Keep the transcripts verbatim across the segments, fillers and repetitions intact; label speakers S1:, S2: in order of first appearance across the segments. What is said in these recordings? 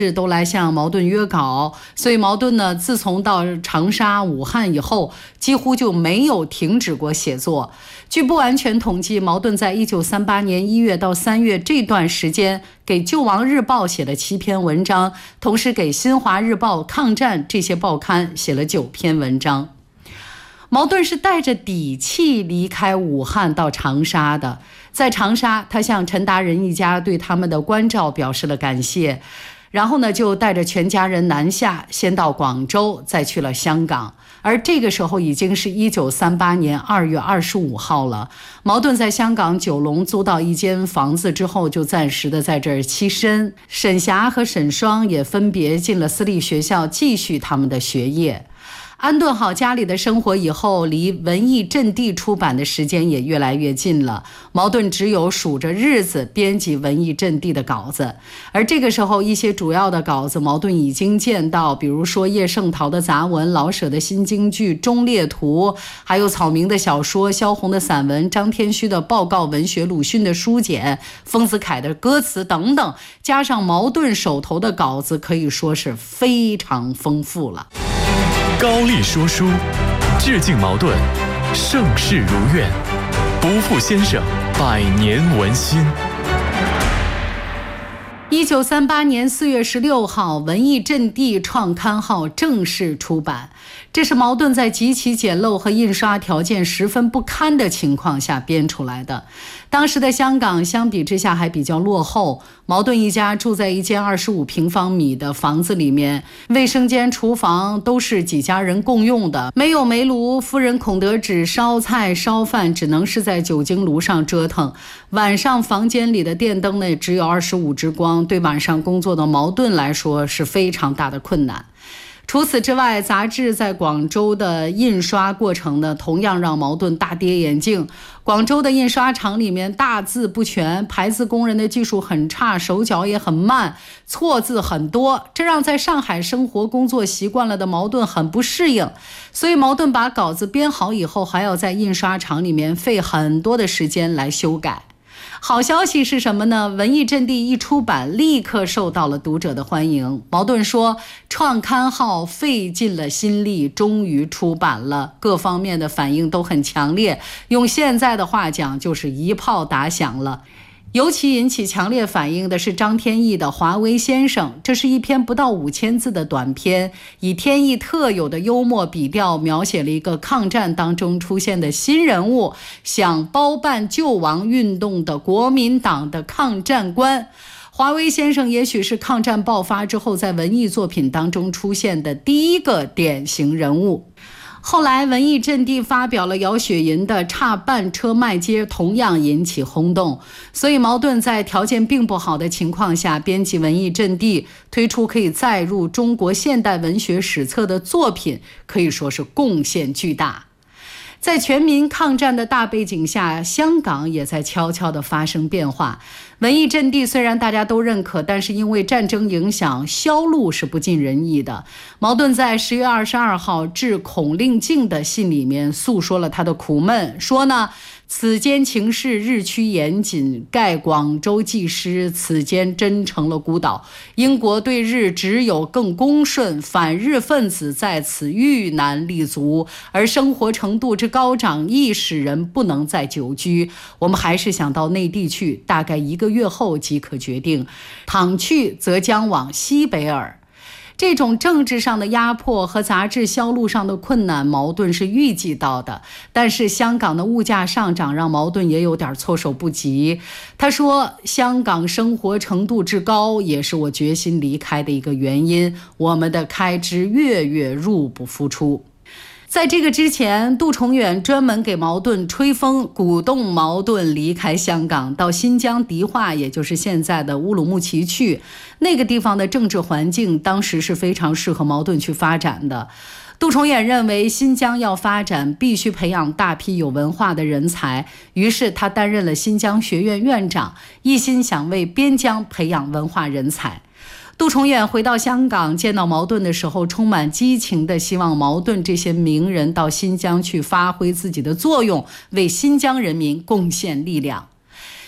S1: 都来向茅盾约稿，所以茅盾呢，自从到长沙、武汉以后，几乎就没有停止过写作。据不完全统计，茅盾在一九三八年一月到三月这段时间，给《救亡日报》写了七篇文章，同时给《新华日报》、《抗战》这些报刊写了九篇文章。茅盾是带着底气离开武汉到长沙的，在长沙，他向陈达仁一家对他们的关照表示了感谢。然后呢，就带着全家人南下，先到广州，再去了香港。而这个时候已经是一九三八年二月二十五号了。茅盾在香港九龙租到一间房子之后，就暂时的在这儿栖身。沈霞和沈双也分别进了私立学校，继续他们的学业。安顿好家里的生活以后，离文艺阵地出版的时间也越来越近了。茅盾只有数着日子编辑文艺阵地的稿子，而这个时候一些主要的稿子茅盾已经见到，比如说叶圣陶的杂文、老舍的新京剧、忠烈图，还有草明的小说、萧红的散文、张天虚的报告文学、鲁迅的书简、丰子恺的歌词等等，加上茅盾手头的稿子，可以说是非常丰富了。
S2: 高丽说书，致敬茅盾，盛世如愿，不负先生百年文心。
S1: 一九三八年四月十六号，文艺阵地创刊号正式出版。这是茅盾在极其简陋和印刷条件十分不堪的情况下编出来的。当时的香港相比之下还比较落后，茅盾一家住在一间二十五平方米的房子里面，卫生间、厨房都是几家人共用的，没有煤炉，夫人孔德只烧菜烧饭只能是在酒精炉上折腾。晚上房间里的电灯呢只有二十五支光，对晚上工作的茅盾来说是非常大的困难。除此之外，杂志在广州的印刷过程呢，同样让茅盾大跌眼镜。广州的印刷厂里面大字不全，排字工人的技术很差，手脚也很慢，错字很多，这让在上海生活工作习惯了的茅盾很不适应。所以茅盾把稿子编好以后，还要在印刷厂里面费很多的时间来修改。好消息是什么呢？文艺阵地一出版，立刻受到了读者的欢迎。茅盾说，创刊号费尽了心力，终于出版了，各方面的反应都很强烈，用现在的话讲就是一炮打响了。尤其引起强烈反应的是张天翼的《华为先生》，这是一篇不到五千字的短篇，以天翼特有的幽默笔调描写了一个抗战当中出现的新人物，想包办救亡运动的国民党的抗战官。华为先生也许是抗战爆发之后在文艺作品当中出现的第一个典型人物。后来文艺阵地发表了姚雪银的《差半车麦秸》，同样引起轰动。所以茅盾在条件并不好的情况下编辑文艺阵地，推出可以载入中国现代文学史册的作品，可以说是贡献巨大。在全民抗战的大背景下，香港也在悄悄地发生变化。文艺阵地虽然大家都认可，但是因为战争影响，销路是不尽人意的。茅盾在十月二十二号致孔令敬的信里面诉说了他的苦闷，说呢，此间情势日趋严谨，盖广州既失，此间真成了孤岛。英国对日只有更恭顺，反日分子在此愈难立足，而生活程度之高涨亦使人不能再久居。我们还是想到内地去，大概一个月后即可决定，倘去则将往西北耳。这种政治上的压迫和杂志销路上的困难，茅盾是预计到的，但是香港的物价上涨让茅盾也有点措手不及。他说，香港生活程度之高也是我决心离开的一个原因，我们的开支月月入不敷出。在这个之前，杜重远专门给茅盾吹风，鼓动茅盾离开香港，到新疆迪化，也就是现在的乌鲁木齐去。那个地方的政治环境当时是非常适合茅盾去发展的。杜重远认为新疆要发展必须培养大批有文化的人才，于是他担任了新疆学院院长，一心想为边疆培养文化人才。杜重远回到香港见到茅盾的时候，充满激情地希望茅盾这些名人到新疆去发挥自己的作用，为新疆人民贡献力量。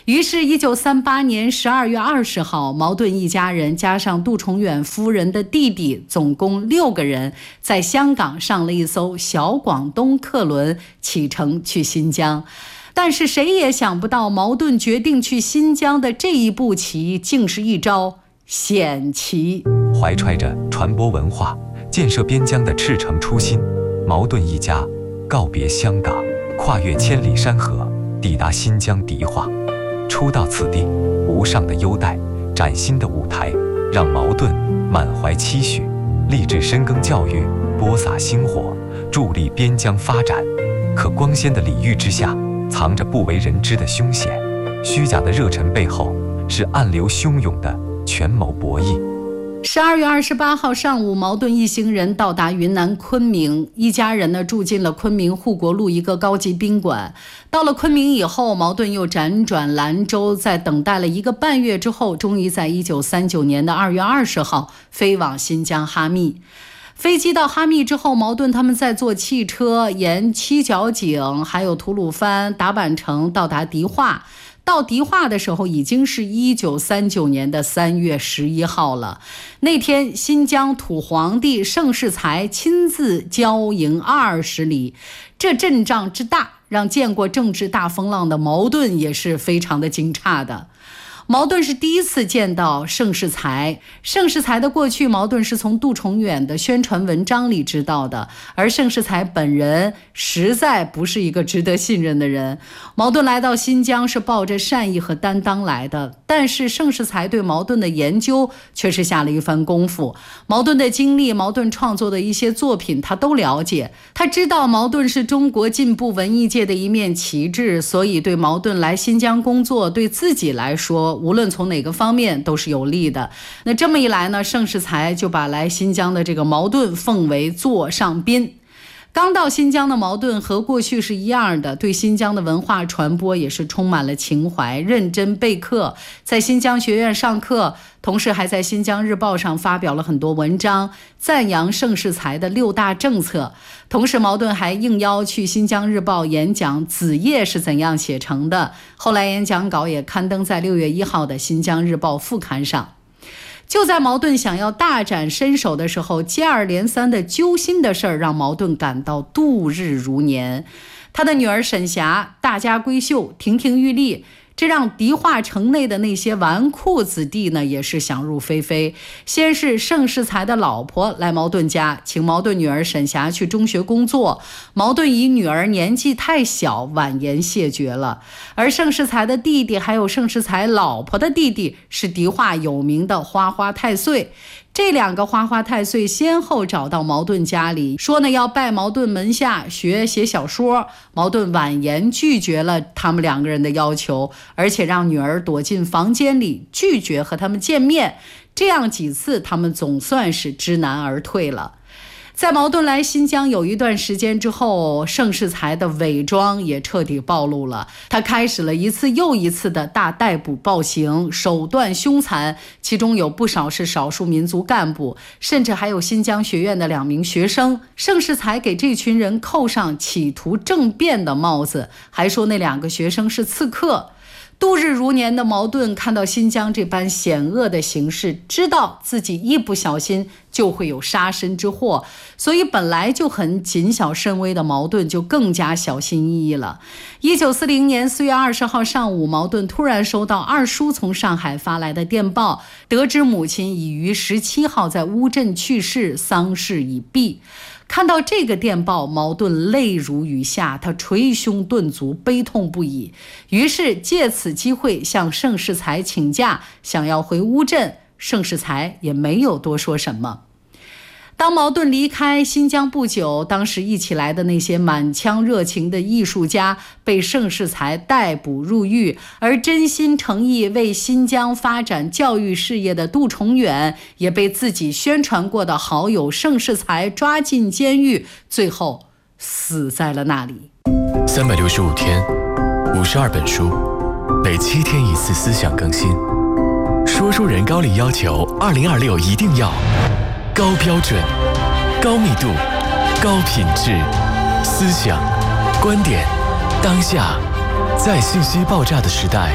S1: 于是一九三八年十二月二十号，茅盾一家人加上杜重远夫人的弟弟，总共六个人在香港上了一艘小广东客轮，启程去新疆。但是谁也想不到，茅盾决定去新疆的这一步棋，竟是一招险棋。
S3: 怀揣着传播文化、建设边疆的赤诚初心，茅盾一家告别香港，跨越千里山河，抵达新疆迪化。初到此地，无上的优待、崭新的舞台，让茅盾满怀期许，立志深耕教育，播撒薪火，助力边疆发展。可光鲜的礼遇之下，藏着不为人知的凶险，虚假的热忱背后，是暗流汹涌的权谋博弈。
S1: 十二月二十八号上午，茅盾一行人到达云南昆明，一家人呢住进了昆明护国路一个高级宾馆。到了昆明以后，茅盾又辗转兰州，在等待了一个半月之后，终于在一九三九年的二月二十号飞往新疆哈密。飞机到哈密之后，茅盾他们再坐汽车沿七角井还有吐鲁番、达坂城到达迪化。到迪化的时候已经是一九三九年的三月十一号了。那天新疆土皇帝盛世才亲自交迎二十里，这阵仗之大，让见过政治大风浪的茅盾也是非常的惊诧的。茅盾是第一次见到盛世才，盛世才的过去，茅盾是从杜重远的宣传文章里知道的，而盛世才本人实在不是一个值得信任的人。茅盾来到新疆是抱着善意和担当来的，但是盛世才对茅盾的研究却是下了一番功夫。茅盾的经历，茅盾创作的一些作品他都了解，他知道茅盾是中国进步文艺界的一面旗帜，所以对茅盾来新疆工作，对自己来说无论从哪个方面都是有利的。那这么一来呢，盛世才就把来新疆的这个茅盾奉为座上宾。刚到新疆的茅盾和过去是一样的，对新疆的文化传播也是充满了情怀，认真备课，在新疆学院上课，同时还在新疆日报上发表了很多文章，赞扬盛世才的六大政策。同时茅盾还应邀去新疆日报演讲子夜是怎样写成的，后来演讲稿也刊登在六月一号的新疆日报副刊上。就在茅盾想要大展身手的时候，接二连三的揪心的事儿让茅盾感到度日如年。他的女儿沈霞大家闺秀，亭亭玉立，这让迪化城内的那些纨绔子弟呢也是想入非非。先是盛世才的老婆来茅盾家，请茅盾女儿沈霞去中学工作，茅盾以女儿年纪太小，婉言谢绝了。而盛世才的弟弟还有盛世才老婆的弟弟是迪化有名的花花太岁，这两个花花太岁先后找到茅盾家里，说呢要拜茅盾门下学写小说。茅盾婉言拒绝了他们两个人的要求，而且让女儿躲进房间里，拒绝和他们见面。这样几次，他们总算是知难而退了。在茅盾来新疆有一段时间之后，盛世才的伪装也彻底暴露了。他开始了一次又一次的大逮捕暴行，手段凶残，其中有不少是少数民族干部，甚至还有新疆学院的两名学生。盛世才给这群人扣上企图政变的帽子，还说那两个学生是刺客。度日如年的茅盾看到新疆这般险恶的形势，知道自己一不小心就会有杀身之祸，所以本来就很谨小慎微的茅盾就更加小心翼翼了。一九四零年四月二十号上午，茅盾突然收到二叔从上海发来的电报，得知母亲已于十七号在乌镇去世，丧事已毕。看到这个电报，茅盾泪如雨下，他捶胸顿足，悲痛不已。于是借此机会向盛世才请假，想要回乌镇。盛世才也没有多说什么。当茅盾离开新疆不久，当时一起来的那些满腔热情的艺术家被盛世才逮捕入狱，而真心诚意为新疆发展教育事业的杜重远也被自己宣传过的好友盛世才抓进监狱，最后死在了那里。
S2: 三百六十五天，五十二本书，每七天一次思想更新。说书人高力要求二零二六一定要高标准、高密度、高品质，思想、观点，当下，在信息爆炸的时代，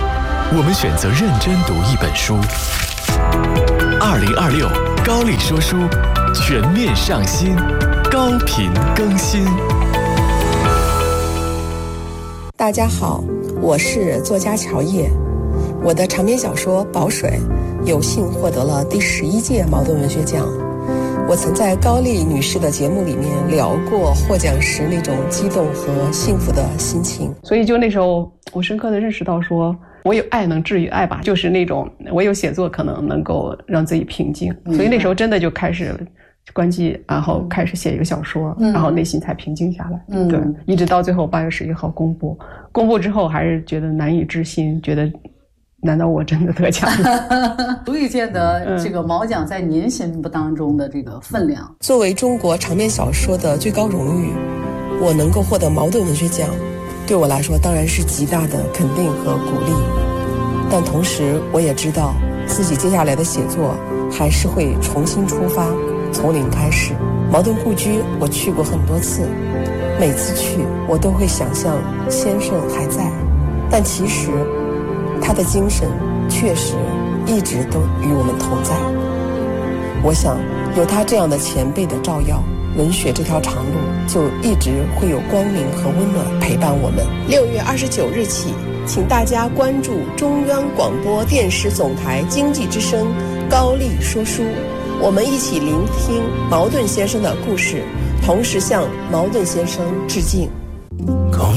S2: 我们选择认真读一本书。二零二六高丽说书全面上新，高频更新。
S4: 大家好，我是作家乔叶。我的长篇小说《宝水》有幸获得了第十一届茅盾文学奖。我曾在高丽女士的节目里面聊过获奖时那种激动和幸福的心情，
S5: 所以就那时候我深刻的认识到说，我有爱能治愈爱吧，就是那种我有写作可能能够让自己平静，所以那时候真的就开始关机，然后开始写一个小说，嗯、然后内心才平静下来。嗯，对，一直到最后八月十一号公布，公布之后还是觉得难以置信，觉得难道我真的得奖了？
S1: 足以见得这个茅奖在您心目当中的这个分量。
S4: 作为中国长篇小说的最高荣誉，我能够获得茅盾文学奖，对我来说当然是极大的肯定和鼓励。但同时我也知道自己接下来的写作还是会重新出发，从零开始。茅盾故居我去过很多次，每次去我都会想象先生还在，但其实他的精神确实一直都与我们同在。我想有他这样的前辈的照耀，文学这条长路就一直会有光明和温暖陪伴我们。六月二十九日起，请大家关注中央广播电视总台经济之声高丽说书，我们一起聆听茅盾先生的故事，同时向茅盾先生致敬。